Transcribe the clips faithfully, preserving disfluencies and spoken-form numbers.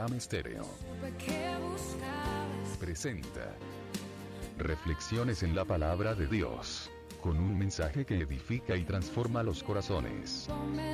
Radam Estéreo presenta Reflexiones en la Palabra de Dios, con un mensaje que edifica y transforma los corazones.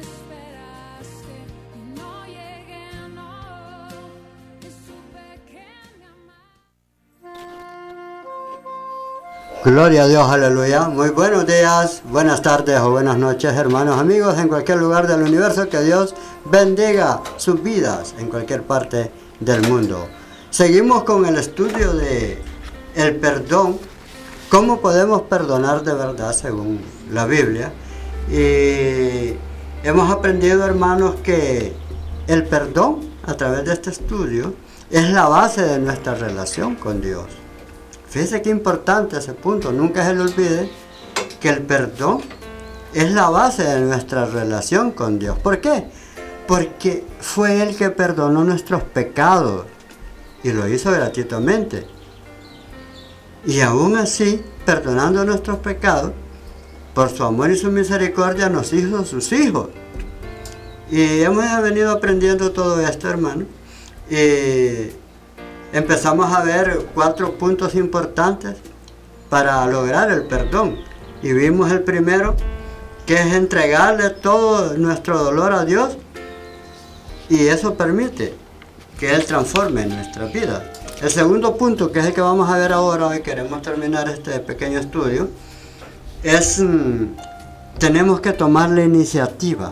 Gloria a Dios, aleluya. Muy buenos días, buenas tardes o buenas noches, hermanos, amigos, en cualquier lugar del universo. Que Dios bendiga sus vidas en cualquier parte del mundo. Seguimos con el estudio de el perdón, cómo podemos perdonar de verdad según la Biblia. Y hemos aprendido, hermanos, que el perdón a través de este estudio es la base de nuestra relación con Dios. Fíjese qué importante ese punto, nunca se le olvide que el perdón es la base de nuestra relación con Dios. ¿Por qué? Porque fue Él que perdonó nuestros pecados y lo hizo gratuitamente. Y aún así, perdonando nuestros pecados, por su amor y su misericordia nos hizo sus hijos. Y hemos venido aprendiendo todo esto, hermano. Y empezamos a ver cuatro puntos importantes para lograr el perdón. Y vimos el primero, que es entregarle todo nuestro dolor a Dios. Y eso permite que Él transforme nuestra vida. El segundo punto, que es el que vamos a ver ahora, hoy queremos terminar este pequeño estudio, es mmm, tenemos que tomar la iniciativa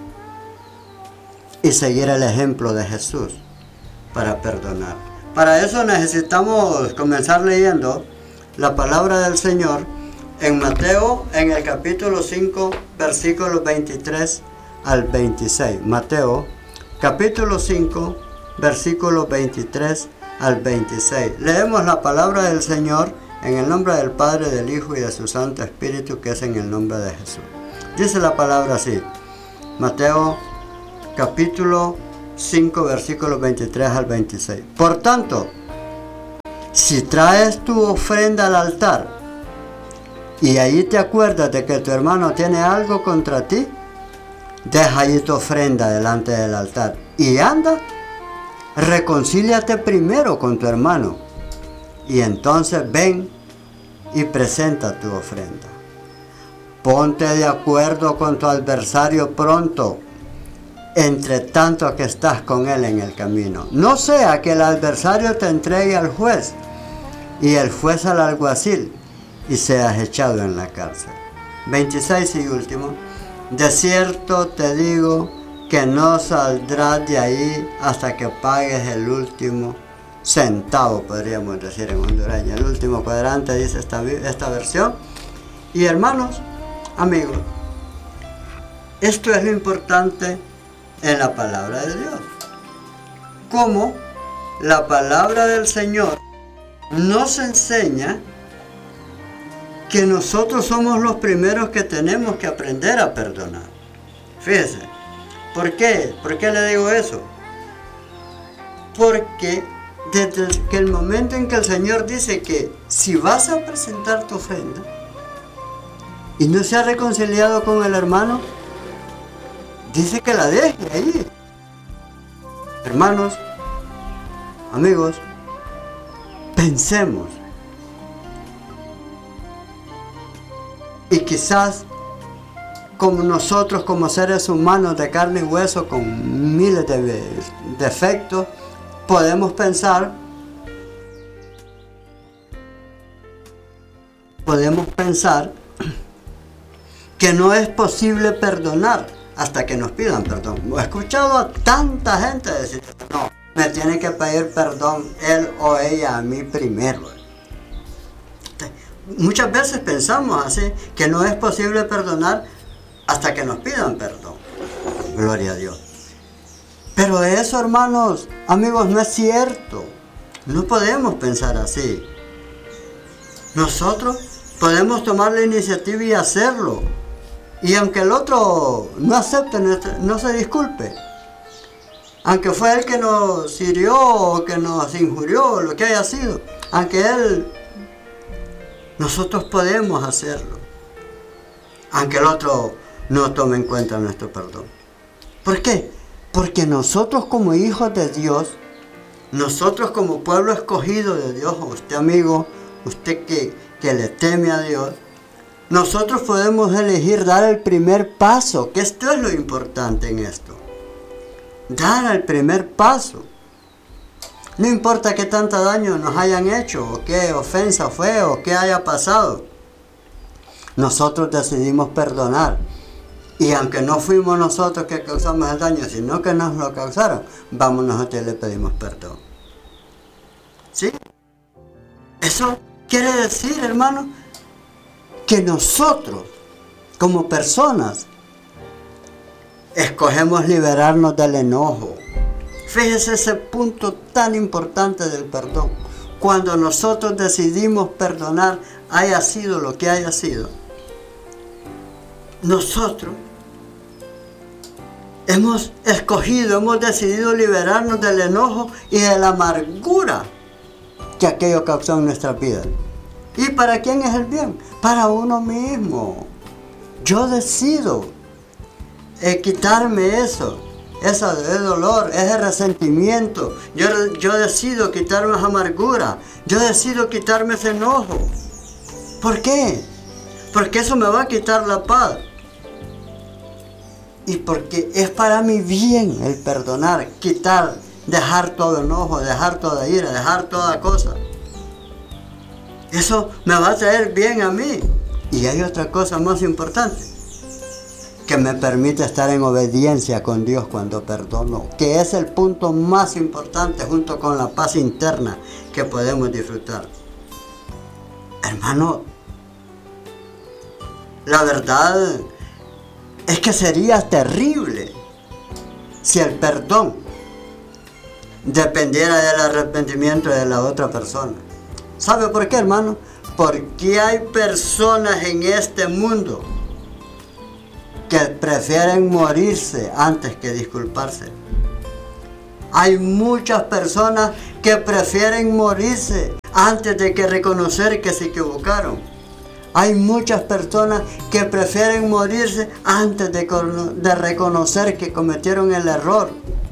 y seguir el ejemplo de Jesús para perdonar. Para eso necesitamos comenzar leyendo la palabra del Señor en Mateo, en el capítulo cinco, versículos veintitrés al veintiséis. Mateo, capítulo cinco, versículos veintitrés al veintiséis. Leemos la palabra del Señor en el nombre del Padre, del Hijo y de su Santo Espíritu, que es en el nombre de Jesús. Dice la palabra así, Mateo, capítulo cinco, versículos veintitrés al veintiséis. Por tanto, si traes tu ofrenda al altar y ahí te acuerdas de que tu hermano tiene algo contra ti, deja ahí tu ofrenda delante del altar y anda, reconcíliate primero con tu hermano y entonces ven y presenta tu ofrenda. Ponte de acuerdo con tu adversario pronto, entre tanto que estás con él en el camino. No sea que el adversario te entregue al juez y el juez al alguacil y seas echado en la cárcel. veintiséis y último. De cierto te digo que no saldrás de ahí hasta que pagues el último centavo, podríamos decir en hondureño. El último cuadrante, dice esta, esta versión. Y hermanos, amigos, esto es lo importante en la palabra de Dios. Como la palabra del Señor nos enseña que nosotros somos los primeros que tenemos que aprender a perdonar. Fíjese, ¿por qué? ¿Por qué le digo eso? Porque desde que el momento en que el Señor dice que si vas a presentar tu ofrenda y no se ha reconciliado con el hermano, dice que la deje ahí. Hermanos, amigos, pensemos. Y quizás, como nosotros, como seres humanos de carne y hueso, con miles de defectos, podemos pensar, podemos pensar que no es posible perdonar hasta que nos pidan perdón. He escuchado a tanta gente decir, no, me tiene que pedir perdón él o ella a mí primero. Muchas veces pensamos así, que no es posible perdonar hasta que nos pidan perdón. Gloria a Dios. Pero eso, hermanos, amigos, no es cierto. No podemos pensar así. Nosotros podemos tomar la iniciativa y hacerlo. Y aunque el otro no acepte, no se disculpe, aunque fue él que nos hirió o que nos injurió, lo que haya sido, aunque él, nosotros podemos hacerlo, aunque el otro no tome en cuenta nuestro perdón. ¿Por qué? Porque nosotros como hijos de Dios nosotros como pueblo escogido de Dios, usted amigo, usted que, que le teme a Dios, nosotros podemos elegir dar el primer paso, que esto es lo importante en esto. Dar el primer paso. No importa qué tanto daño nos hayan hecho, o qué ofensa fue, o qué haya pasado. Nosotros decidimos perdonar. Y aunque no fuimos nosotros que causamos el daño, sino que nos lo causaron, vamos nosotros y le pedimos perdón. ¿Sí? Eso quiere decir, hermano, que nosotros, como personas, escogemos liberarnos del enojo. Fíjese ese punto tan importante del perdón. Cuando nosotros decidimos perdonar, haya sido lo que haya sido, nosotros hemos escogido, hemos decidido liberarnos del enojo y de la amargura que aquello causó en nuestra vida. ¿Y para quién es el bien? Para uno mismo. Yo decido eh, quitarme eso, ese dolor, ese resentimiento. Yo, yo decido quitarme esa amargura. Yo decido quitarme ese enojo. ¿Por qué? Porque eso me va a quitar la paz. Y porque es para mi bien el perdonar, quitar, dejar todo enojo, dejar toda ira, dejar toda cosa. Eso me va a traer bien a mí. Y hay otra cosa más importante, que me permite estar en obediencia con Dios cuando perdono, que es el punto más importante junto con la paz interna que podemos disfrutar. Hermano, la verdad es que sería terrible si el perdón dependiera del arrepentimiento de la otra persona. ¿Sabe por qué, hermano? Porque hay personas en este mundo que prefieren morirse antes que disculparse. Hay muchas personas que prefieren morirse antes de que reconocer que se equivocaron. Hay muchas personas que prefieren morirse antes de, de reconocer que cometieron el error.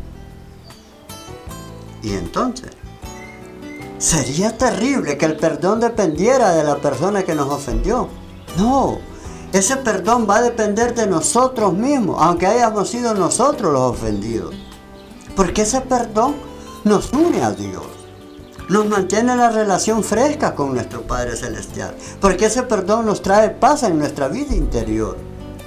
Y entonces, sería terrible que el perdón dependiera de la persona que nos ofendió. No, ese perdón va a depender de nosotros mismos, aunque hayamos sido nosotros los ofendidos. Porque ese perdón nos une a Dios. Nos mantiene la relación fresca con nuestro Padre Celestial. Porque ese perdón nos trae paz en nuestra vida interior.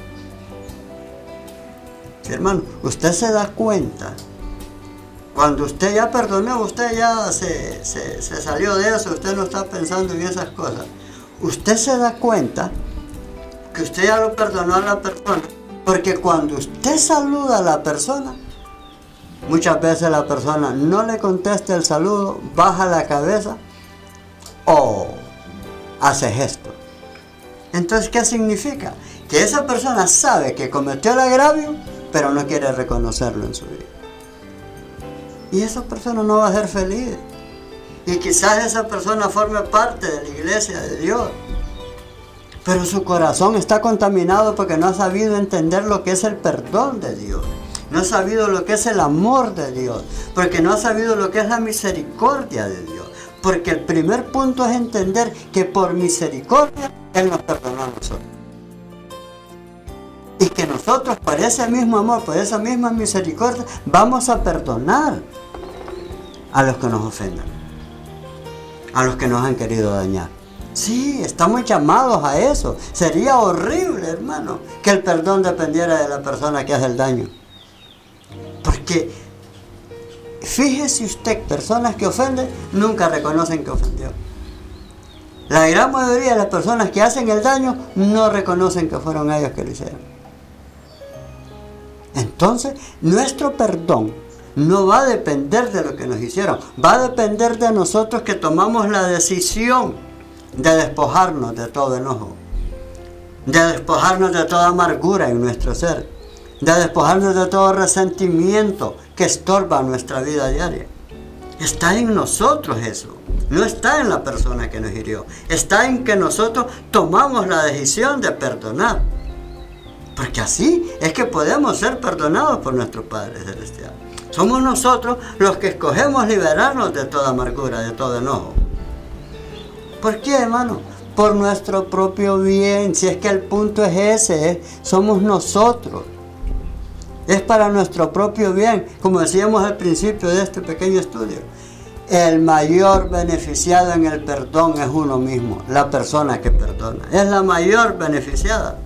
Sí, hermano, usted se da cuenta. Cuando usted ya perdonó, usted ya se, se, se salió de eso, usted no está pensando en esas cosas. Usted se da cuenta que usted ya lo perdonó a la persona. Porque cuando usted saluda a la persona, muchas veces la persona no le contesta el saludo, baja la cabeza o hace gesto. Entonces, ¿qué significa? Que esa persona sabe que cometió el agravio, pero no quiere reconocerlo en su vida. Y esa persona no va a ser feliz. Y quizás esa persona forme parte de la iglesia de Dios, pero su corazón está contaminado porque no ha sabido entender lo que es el perdón de Dios. No ha sabido lo que es el amor de Dios, porque no ha sabido lo que es la misericordia de Dios. Porque el primer punto es entender que por misericordia Él nos perdonó a nosotros. Y que nosotros por ese mismo amor, por esa misma misericordia, vamos a perdonar a los que nos ofendan, a los que nos han querido dañar. Sí, estamos llamados a eso. Sería horrible, hermano, que el perdón dependiera de la persona que hace el daño. Porque, fíjese usted, personas que ofenden nunca reconocen que ofendió. La gran mayoría de las personas que hacen el daño no reconocen que fueron ellos que lo hicieron. Entonces, nuestro perdón no va a depender de lo que nos hicieron. Va a depender de nosotros que tomamos la decisión de despojarnos de todo enojo, de despojarnos de toda amargura en nuestro ser, de despojarnos de todo resentimiento que estorba nuestra vida diaria. Está en nosotros eso, no está en la persona que nos hirió, está en que nosotros tomamos la decisión de perdonar. Porque así es que podemos ser perdonados por nuestro Padre Celestial. Somos nosotros los que escogemos liberarnos de toda amargura, de todo enojo. ¿Por qué, hermano? Por nuestro propio bien. Si es que el punto es ese, ¿eh? Somos nosotros. Es para nuestro propio bien. Como decíamos al principio de este pequeño estudio, el mayor beneficiado en el perdón es uno mismo, la persona que perdona. Es la mayor beneficiada.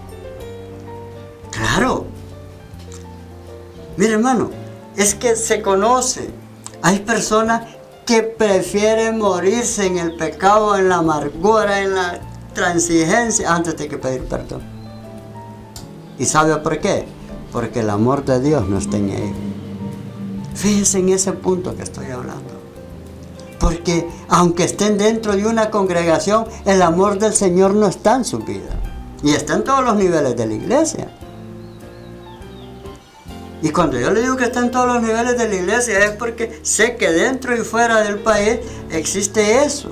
Claro. Mire, hermano, es que se conoce. Hay personas que prefieren morirse en el pecado, en la amargura, en la transigencia, antes de que pedir perdón. ¿Y sabe por qué? Porque el amor de Dios no está en ellos. Fíjense en ese punto que estoy hablando. Porque aunque estén dentro de una congregación, el amor del Señor no está en su vida. Y está en todos los niveles de la iglesia. Y cuando yo le digo que está en todos los niveles de la iglesia, es porque sé que dentro y fuera del país existe eso.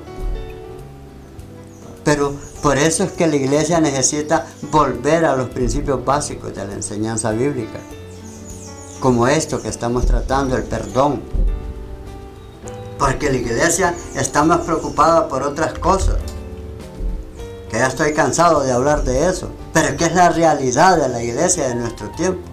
Pero por eso es que la iglesia necesita volver a los principios básicos de la enseñanza bíblica. Como esto que estamos tratando, el perdón. Porque la iglesia está más preocupada por otras cosas. Que ya estoy cansado de hablar de eso. Pero que es la realidad de la iglesia de nuestro tiempo.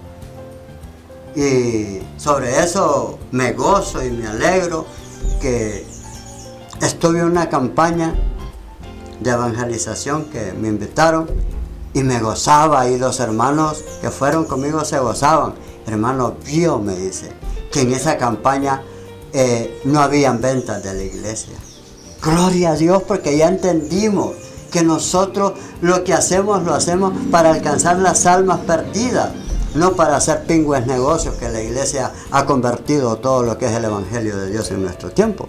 Y sobre eso me gozo y me alegro que estuve en una campaña de evangelización que me invitaron y me gozaba, y los hermanos que fueron conmigo se gozaban. Hermano, vio, me dice, que en esa campaña eh, no habían ventas de la iglesia. Gloria a Dios, porque ya entendimos que nosotros lo que hacemos lo hacemos para alcanzar las almas perdidas. No para hacer pingües negocios, que la iglesia ha convertido todo lo que es el evangelio de Dios en nuestro tiempo.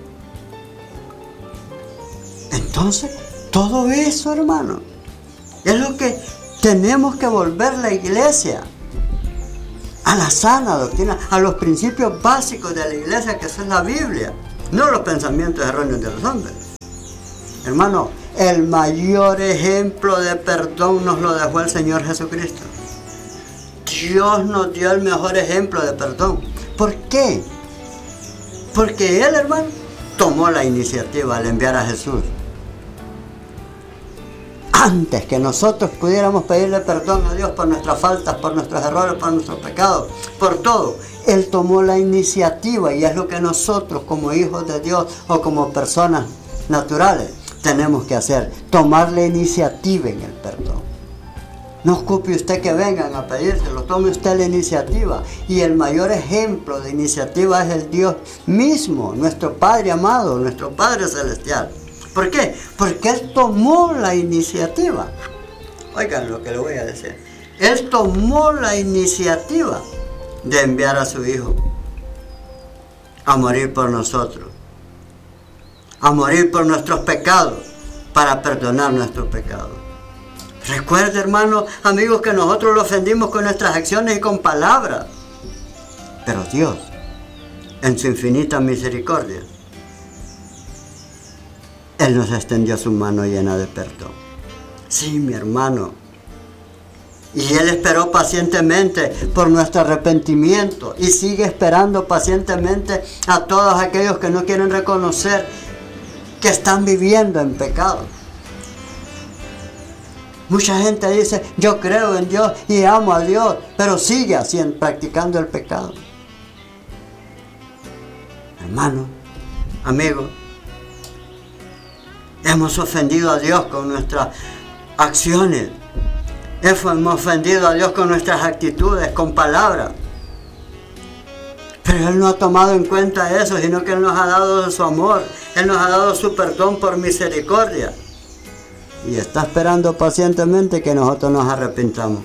Entonces, todo eso, hermano, es lo que tenemos que volver la iglesia a la sana doctrina, a los principios básicos de la iglesia, que son la Biblia, no los pensamientos erróneos de los hombres. Hermano, el mayor ejemplo de perdón nos lo dejó el Señor Jesucristo. Dios nos dio el mejor ejemplo de perdón. ¿Por qué? Porque Él, hermano, tomó la iniciativa al enviar a Jesús. Antes que nosotros pudiéramos pedirle perdón a Dios por nuestras faltas, por nuestros errores, por nuestros pecados, por todo, Él tomó la iniciativa, y es lo que nosotros como hijos de Dios o como personas naturales tenemos que hacer, tomar la iniciativa en el perdón. No ocupe usted que vengan a pedírselo, tome usted la iniciativa. Y el mayor ejemplo de iniciativa es el Dios mismo, nuestro Padre amado, nuestro Padre celestial. ¿Por qué? Porque Él tomó la iniciativa. Oigan lo que le voy a decir. Él tomó la iniciativa de enviar a su Hijo a morir por nosotros, a morir por nuestros pecados, para perdonar nuestros pecados. Recuerde, hermanos, amigos, que nosotros lo ofendimos con nuestras acciones y con palabras. Pero Dios, en su infinita misericordia, Él nos extendió su mano llena de perdón. Sí, mi hermano. Y Él esperó pacientemente por nuestro arrepentimiento. Y sigue esperando pacientemente a todos aquellos que no quieren reconocer que están viviendo en pecado. Mucha gente dice, yo creo en Dios y amo a Dios, pero sigue haciendo, practicando el pecado. Hermano, amigo, hemos ofendido a Dios con nuestras acciones. Hemos ofendido a Dios con nuestras actitudes, con palabras. Pero Él no ha tomado en cuenta eso, sino que Él nos ha dado su amor. Él nos ha dado su perdón por misericordia. Y está esperando pacientemente que nosotros nos arrepintamos.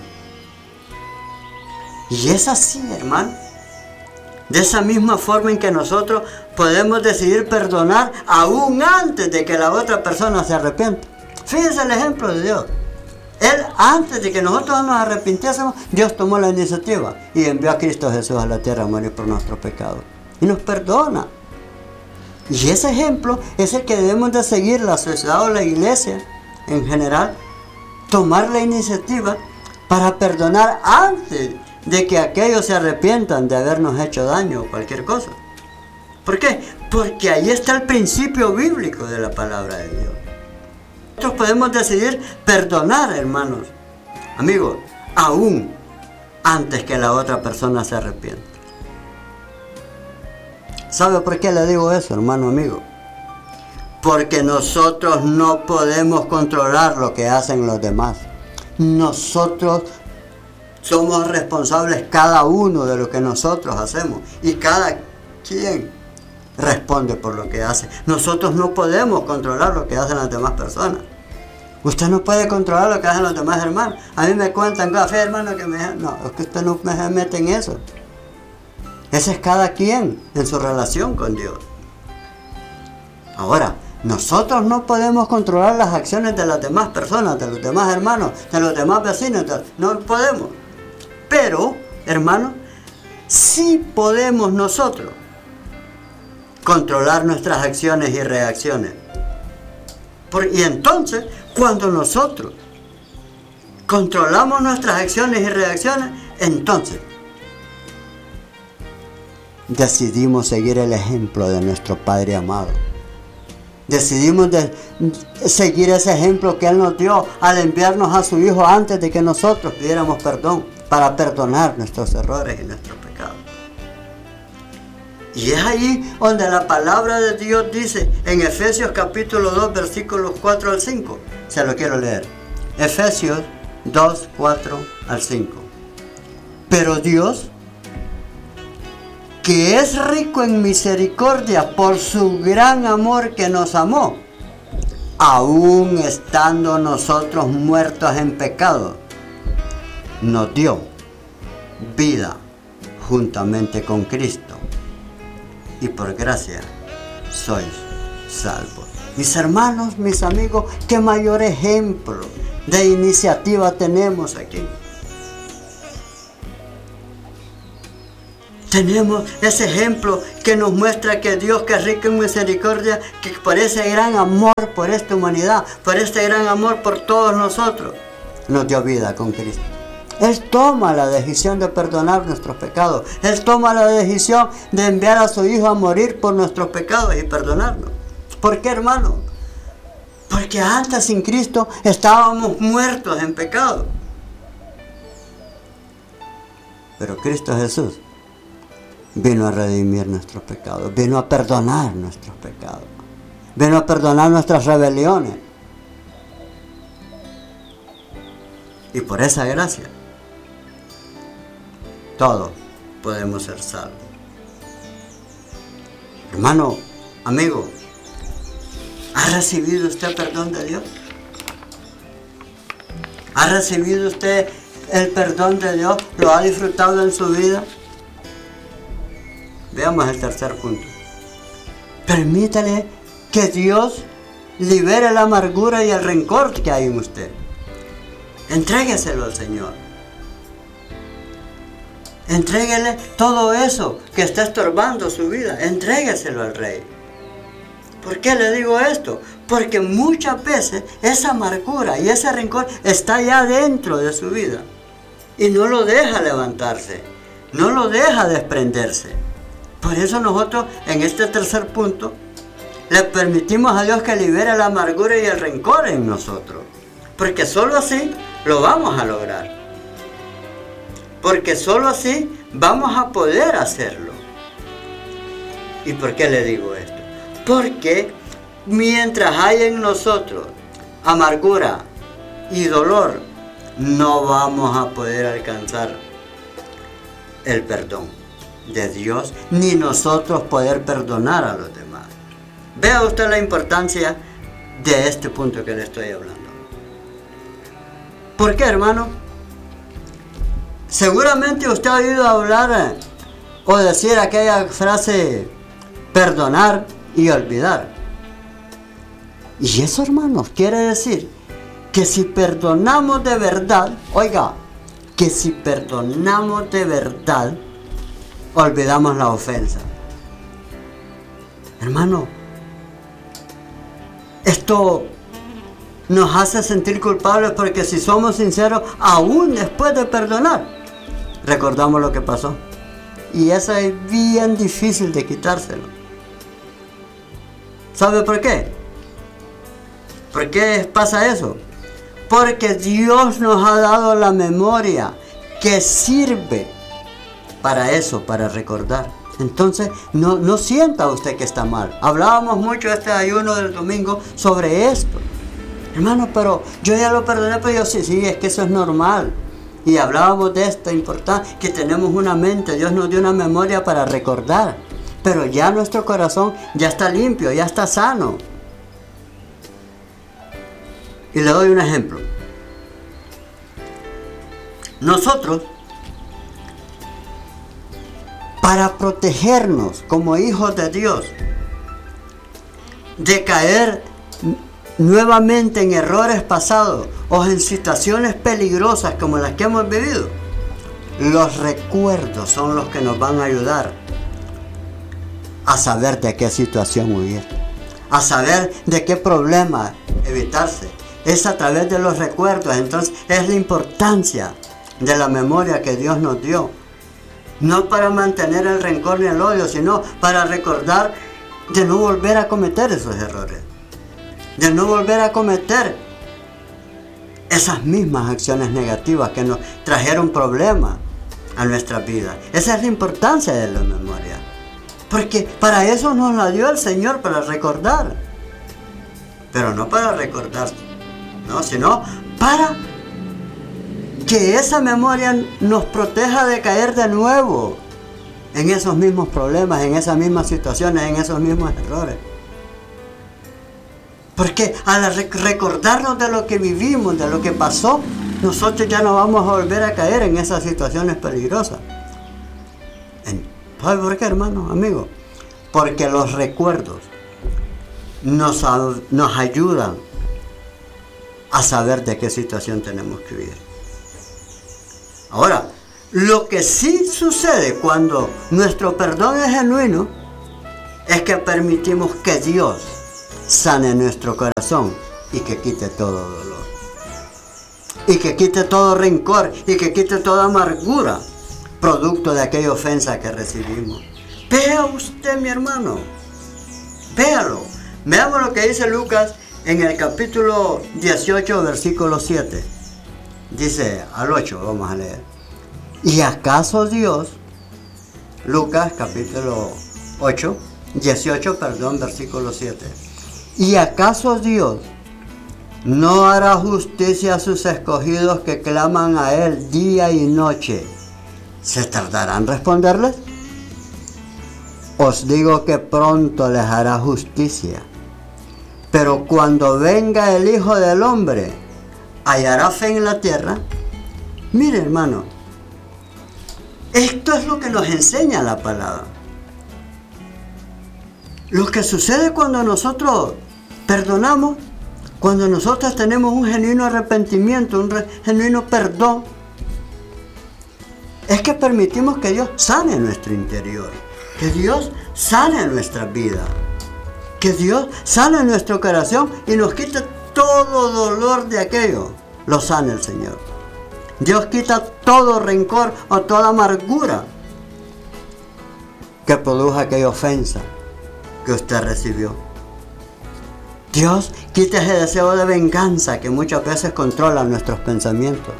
Y es así, hermano. De esa misma forma en que nosotros podemos decidir perdonar aún antes de que la otra persona se arrepienta. Fíjense el ejemplo de Dios. Él, antes de que nosotros nos arrepintiésemos, Dios tomó la iniciativa y envió a Cristo Jesús a la tierra a morir por nuestros pecados. Y nos perdona. Y ese ejemplo es el que debemos de seguir la sociedad o la iglesia en general. Tomar la iniciativa para perdonar antes de que aquellos se arrepientan de habernos hecho daño o cualquier cosa. ¿Por qué? Porque ahí está el principio bíblico de la palabra de Dios. Nosotros podemos decidir perdonar, hermanos, amigos, aún antes que la otra persona se arrepienta. ¿Sabe por qué le digo eso, hermano amigo? Porque nosotros no podemos controlar lo que hacen los demás. Nosotros somos responsables cada uno de lo que nosotros hacemos. Y cada quien responde por lo que hace. Nosotros no podemos controlar lo que hacen las demás personas. Usted no puede controlar lo que hacen los demás hermanos. A mí me cuentan café, hermano, que me... No, es que usted no me mete en eso. Ese es cada quien en su relación con Dios. Ahora, nosotros no podemos controlar las acciones de las demás personas, de los demás hermanos, de los demás vecinos. No podemos. Pero, hermanos, sí podemos nosotros controlar nuestras acciones y reacciones. Por, y entonces, cuando nosotros controlamos nuestras acciones y reacciones, entonces decidimos seguir el ejemplo de nuestro Padre amado. Decidimos de seguir ese ejemplo que Él nos dio al enviarnos a su Hijo antes de que nosotros pidiéramos perdón, para perdonar nuestros errores y nuestros pecados. Y es ahí donde la palabra de Dios dice en Efesios capítulo dos, versículos cuatro al cinco. Se lo quiero leer. Efesios dos, cuatro al cinco. Pero Dios, que es rico en misericordia por su gran amor que nos amó, aún estando nosotros muertos en pecado, nos dio vida juntamente con Cristo, y por gracia sois salvos. Mis hermanos, mis amigos, qué mayor ejemplo de iniciativa tenemos aquí. Tenemos ese ejemplo que nos muestra que Dios, que es rico en misericordia, que por ese gran amor por esta humanidad, por este gran amor por todos nosotros, nos dio vida con Cristo. Él toma la decisión de perdonar nuestros pecados. Él toma la decisión de enviar a su Hijo a morir por nuestros pecados y perdonarnos. ¿Por qué, hermano? Porque antes sin Cristo estábamos muertos en pecado. Pero Cristo Jesús vino a redimir nuestros pecados, vino a perdonar nuestros pecados, vino a perdonar nuestras rebeliones. Y por esa gracia, todos podemos ser salvos. Hermano, amigo, ¿ha recibido usted perdón de Dios? ¿Ha recibido usted el perdón de Dios? ¿Lo ha disfrutado en su vida? Veamos el tercer punto. Permítale que Dios libere la amargura y el rencor que hay en usted. Entrégueselo al Señor. Entréguele todo eso que está estorbando su vida. Entrégueselo al Rey. ¿Por qué le digo esto? Porque muchas veces esa amargura y ese rencor está ya dentro de su vida y no lo deja levantarse, no lo deja desprenderse. Por eso nosotros en este tercer punto le permitimos a Dios que libere la amargura y el rencor en nosotros, porque solo así lo vamos a lograr, porque solo así vamos a poder hacerlo. ¿Y por qué le digo esto? Porque mientras hay en nosotros amargura y dolor, no vamos a poder alcanzar el perdón de Dios, ni nosotros poder perdonar a los demás. Vea usted la importancia de este punto que le estoy hablando. ¿Por qué, hermano? Seguramente usted ha oído hablar o decir aquella frase, perdonar y olvidar. Y eso, hermanos, quiere decir que si perdonamos de verdad, oiga, que si perdonamos de verdad, olvidamos la ofensa. Hermano, esto nos hace sentir culpables porque si somos sinceros, aún después de perdonar, recordamos lo que pasó. Y eso es bien difícil de quitárselo. ¿Sabe por qué? ¿Por qué pasa eso? Porque Dios nos ha dado la memoria que sirve para eso, para recordar. Entonces, no, no sienta usted que está mal. Hablábamos mucho este ayuno del domingo sobre esto. Hermano, pero yo ya lo perdoné, pero yo sí, sí, es que eso es normal. Y hablábamos de esto importante, que tenemos una mente, Dios nos dio una memoria para recordar. Pero ya nuestro corazón ya está limpio, ya está sano. Y le doy un ejemplo. Nosotros, para protegernos como hijos de Dios, de caer nuevamente en errores pasados o en situaciones peligrosas como las que hemos vivido, los recuerdos son los que nos van a ayudar a saber de qué situación huir, a saber de qué problema evitarse. Es a través de los recuerdos. Entonces es la importancia de la memoria que Dios nos dio. No para mantener el rencor ni el odio, sino para recordar de no volver a cometer esos errores. De no volver a cometer esas mismas acciones negativas que nos trajeron problemas a nuestra vida. Esa es la importancia de la memoria. Porque para eso nos la dio el Señor, para recordar. Pero no para recordar, no, sino para que esa memoria nos proteja de caer de nuevo en esos mismos problemas, en esas mismas situaciones, en esos mismos errores. Porque al recordarnos de lo que vivimos, de lo que pasó, nosotros ya no vamos a volver a caer en esas situaciones peligrosas. ¿Sabe por qué, hermanos, amigos? Porque los recuerdos nos, nos ayudan a saber de qué situación tenemos que vivir. Ahora, lo que sí sucede cuando nuestro perdón es genuino es que permitimos que Dios sane nuestro corazón y que quite todo dolor. Y que quite todo rencor y que quite toda amargura, producto de aquella ofensa que recibimos. Vea usted, mi hermano, véalo. Veamos lo que dice Lucas en el capítulo dieciocho, versículo siete. Dice al ocho, vamos a leer. ¿Y acaso Dios, Lucas capítulo ocho, dieciocho, perdón, versículo siete. ¿Y acaso Dios no hará justicia a sus escogidos que claman a Él día y noche? ¿Se tardará en responderles? Os digo que pronto les hará justicia. Pero cuando venga el Hijo del Hombre, ¿hallará fe en la tierra? Mire, hermano, esto es lo que nos enseña la palabra. Lo que sucede cuando nosotros perdonamos, cuando nosotros tenemos un genuino arrepentimiento, un genuino perdón, es que permitimos que Dios sane nuestro interior, que Dios sane nuestra vida, que Dios sane nuestro corazón y nos quite todo dolor de aquello. Lo sana el Señor. Dios quita todo rencor o toda amargura que produjo aquella ofensa que usted recibió. Dios quita ese deseo de venganza que muchas veces controla nuestros pensamientos.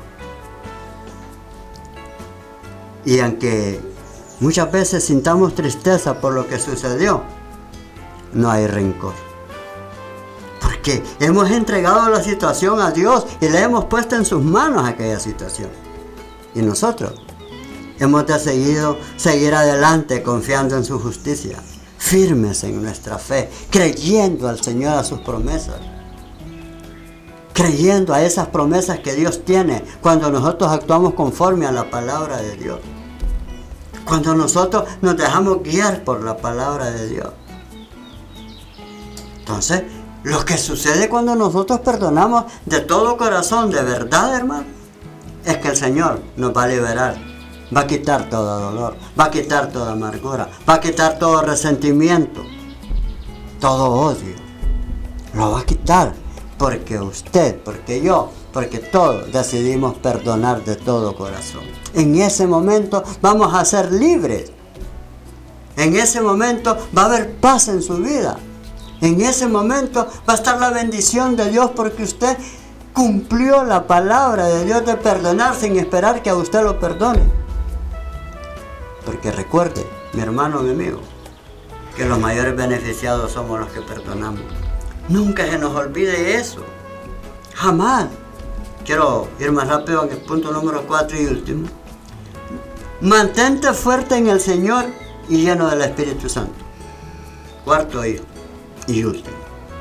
Y aunque muchas veces sintamos tristeza por lo que sucedió, no hay rencor. Porque hemos entregado la situación a Dios y le hemos puesto en sus manos aquella situación. Y nosotros hemos de seguir, seguir adelante confiando en su justicia, firmes en nuestra fe, creyendo al Señor, a sus promesas. Creyendo a esas promesas que Dios tiene cuando nosotros actuamos conforme a la palabra de Dios. Cuando nosotros nos dejamos guiar por la palabra de Dios. Entonces, lo que sucede cuando nosotros perdonamos de todo corazón, de verdad, hermano, es que el Señor nos va a liberar. Va a quitar todo dolor, va a quitar toda amargura, va a quitar todo resentimiento, todo odio. Lo va a quitar porque usted, porque yo porque todos decidimos perdonar de todo corazón. En ese momento vamos a ser libres. En ese momento va a haber paz en su vida. En ese momento va a estar la bendición de Dios porque usted cumplió la palabra de Dios de perdonar sin esperar que a usted lo perdone. Porque recuerde, mi hermano, mi amigo, que los mayores beneficiados somos los que perdonamos. Nunca se nos olvide eso. Jamás. Quiero ir más rápido en el punto número cuatro y último. Mantente fuerte en el Señor y lleno del Espíritu Santo. Cuarto y, y último.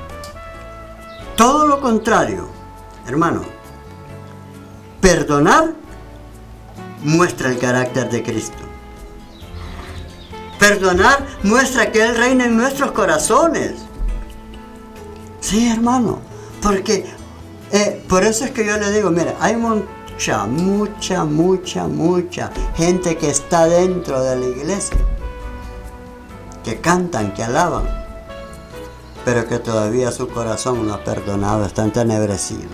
Todo lo contrario, hermano. Perdonar muestra el carácter de Cristo. Perdonar muestra que Él reina en nuestros corazones. Sí, hermano, porque eh, por eso es que yo le digo, mira, hay mucha, mucha, mucha, mucha gente que está dentro de la iglesia, que cantan, que alaban, pero que todavía su corazón no ha perdonado, está entenebrecido.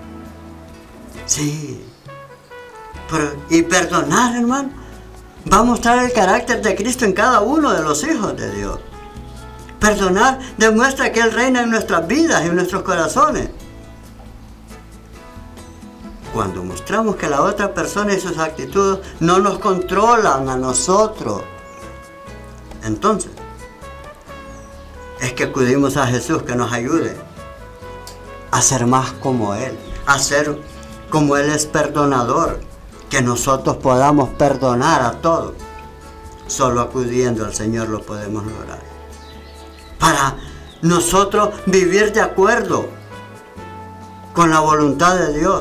Sí, pero, y perdonar, hermano, va a mostrar el carácter de Cristo en cada uno de los hijos de Dios. Perdonar demuestra que Él reina en nuestras vidas y en nuestros corazones. Cuando mostramos que la otra persona y sus actitudes no nos controlan a nosotros, entonces es que acudimos a Jesús que nos ayude a ser más como Él, a ser como Él es perdonador, que nosotros podamos perdonar a todos. Solo acudiendo al Señor lo podemos lograr. Para nosotros vivir de acuerdo con la voluntad de Dios.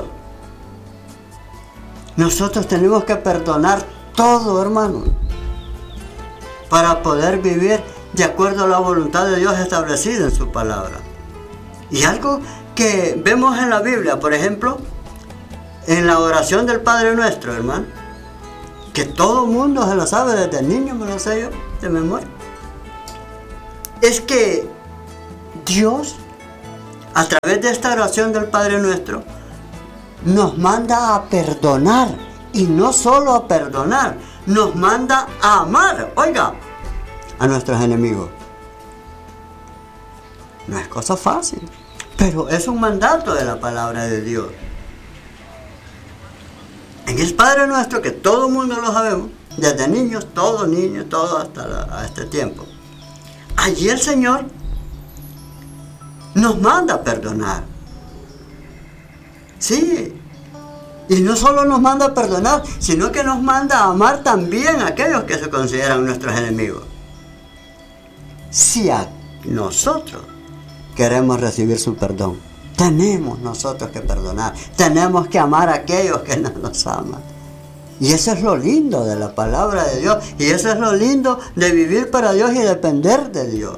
Nosotros tenemos que perdonar todo, hermano, para poder vivir de acuerdo a la voluntad de Dios establecida en su palabra. Y algo que vemos en la Biblia, por ejemplo, en la oración del Padre Nuestro, hermano, que todo el mundo se lo sabe, desde niño me lo sé yo, de memoria, es que Dios, a través de esta oración del Padre Nuestro, nos manda a perdonar, y no solo a perdonar, nos manda a amar, oiga, a nuestros enemigos. No es cosa fácil, pero es un mandato de la palabra de Dios. En el Padre Nuestro, que todo el mundo lo sabemos, desde niños, todos niños, todos hasta la, a este tiempo, allí el Señor nos manda a perdonar. Sí, y no solo nos manda a perdonar, sino que nos manda a amar también a aquellos que se consideran nuestros enemigos. Si a nosotros queremos recibir su perdón, tenemos nosotros que perdonar, tenemos que amar a aquellos que no nos aman. Y eso es lo lindo de la palabra de Dios, y eso es lo lindo de vivir para Dios y depender de Dios.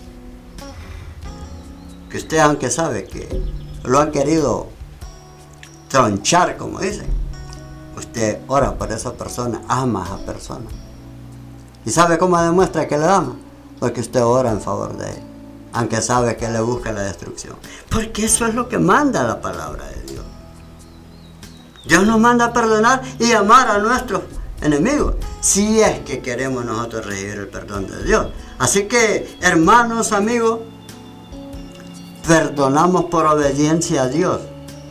Que usted, aunque sabe que lo han querido tronchar, como dicen, usted ora por esa persona, ama a esa persona. ¿Y sabe cómo demuestra que le ama? Porque usted ora en favor de él, aunque sabe que le busca la destrucción. Porque eso es lo que manda la palabra de Dios. Dios nos manda a perdonar y amar a nuestros enemigos, si es que queremos nosotros recibir el perdón de Dios. Así que, hermanos, amigos, perdonamos por obediencia a Dios,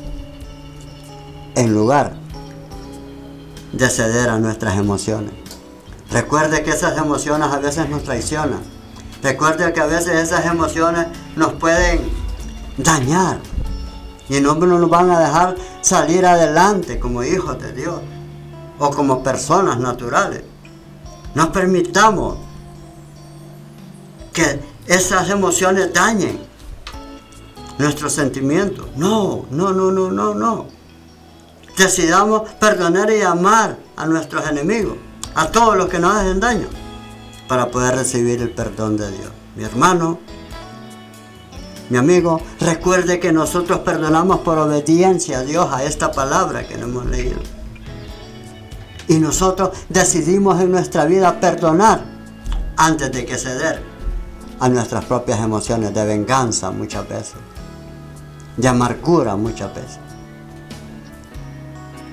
en lugar de ceder a nuestras emociones. Recuerde que esas emociones a veces nos traicionan. Recuerde que a veces esas emociones nos pueden dañar y no nos van a dejar salir adelante como hijos de Dios o como personas naturales. No permitamos que esas emociones dañen nuestros sentimientos. No, no, no, no, no, no. Decidamos perdonar y amar a nuestros enemigos, a todos los que nos hacen daño, para poder recibir el perdón de Dios. Mi hermano, mi amigo, recuerde que nosotros perdonamos por obediencia a Dios, a esta palabra que no hemos leído. Y nosotros decidimos en nuestra vida perdonar antes de que ceder a nuestras propias emociones de venganza muchas veces, de amargura muchas veces.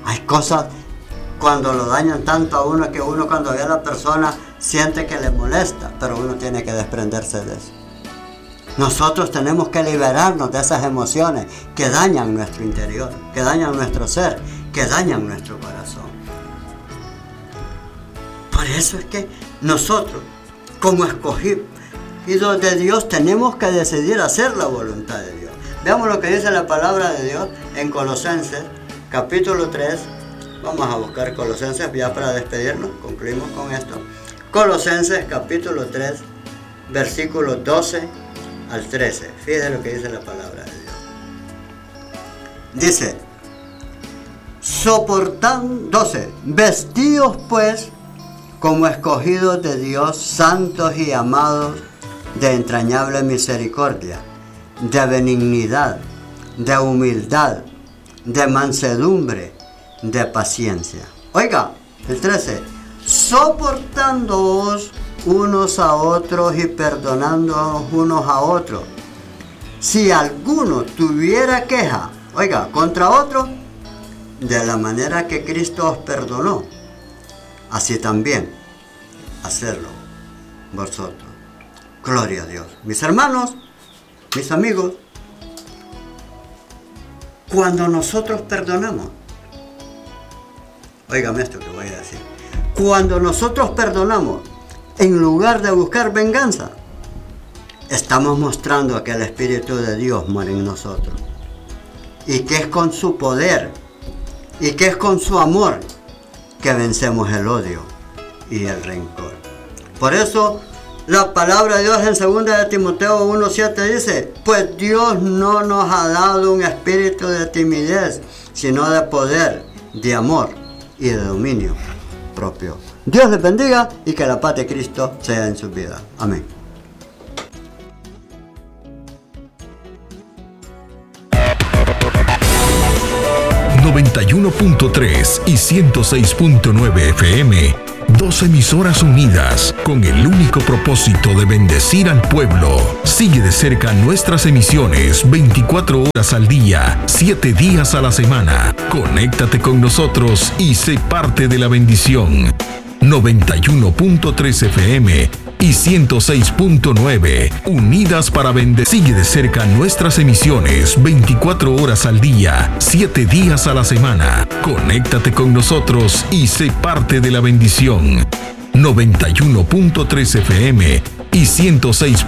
Hay cosas cuando lo dañan tanto a uno que uno cuando ve a la persona siente que le molesta, pero uno tiene que desprenderse de eso. Nosotros tenemos que liberarnos de esas emociones que dañan nuestro interior, que dañan nuestro ser, que dañan nuestro corazón. Por eso es que nosotros, como escogidos de Dios, tenemos que decidir hacer la voluntad de Dios. Veamos lo que dice la palabra de Dios en Colosenses, capítulo tres. Vamos a buscar Colosenses ya para despedirnos, concluimos con esto. Colosenses, capítulo tres, versículos doce al trece. Fíjense lo que dice la palabra de Dios. Dice, soportando, doce, vestidos pues como escogidos de Dios, santos y amados, de entrañable misericordia, de benignidad, de humildad, de mansedumbre, de paciencia. Oiga, el trece, soportándoos unos a otros y perdonándoos unos a otros. Si alguno tuviera queja, oiga, contra otro, de la manera que Cristo os perdonó, así también hacerlo vosotros. Gloria a Dios. Mis hermanos, mis amigos, cuando nosotros perdonamos, óigame esto que voy a decir, cuando nosotros perdonamos, en lugar de buscar venganza, estamos mostrando que el Espíritu de Dios mora en nosotros y que es con su poder y que es con su amor que vencemos el odio y el rencor. Por eso la palabra de Dios en segunda de Timoteo uno siete dice, pues Dios no nos ha dado un espíritu de timidez, sino de poder, de amor y de dominio propio. Dios les bendiga y que la paz de Cristo sea en su vida. Amén. noventa y uno punto tres y ciento seis punto nueve F M, dos emisoras unidas con el único propósito de bendecir al pueblo. Sigue de cerca nuestras emisiones veinticuatro horas al día, siete días a la semana. Conéctate con nosotros y sé parte de la bendición. noventa y uno punto tres F M y ciento seis punto nueve, unidas para bendecir. Sigue de cerca nuestras emisiones veinticuatro horas al día, siete días a la semana. Conéctate con nosotros y sé parte de la bendición. noventa y uno punto tres F M y ciento seis